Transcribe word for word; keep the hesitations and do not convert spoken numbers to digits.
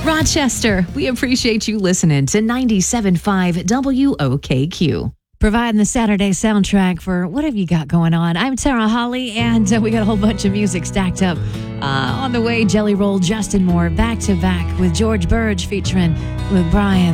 Rochester, we appreciate you listening to ninety-seven point five W O K Q. Providing the Saturday soundtrack for what have you got going on. I'm Tara Holly, and uh, we got a whole bunch of music stacked up. Uh, on the way, Jelly Roll, Justin Moore, back to back with George Burge featuring with Brian.